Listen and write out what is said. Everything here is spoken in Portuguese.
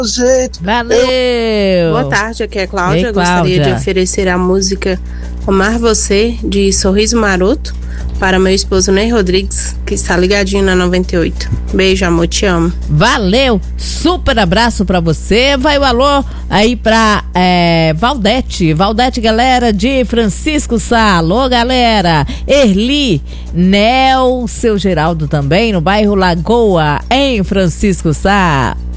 Valeu! Boa tarde, aqui é Cláudia. Ei, Cláudia. Gostaria de oferecer a música Amar Você, de Sorriso Maroto, para meu esposo Ney Rodrigues, que está ligadinho na 98. Beijo, amor, te amo. Valeu, super abraço pra você. Vai o alô aí pra Valdete, galera de Francisco Sá. Alô, galera. Erli, Nel, seu Geraldo também, no bairro Lagoa, em Francisco Sá.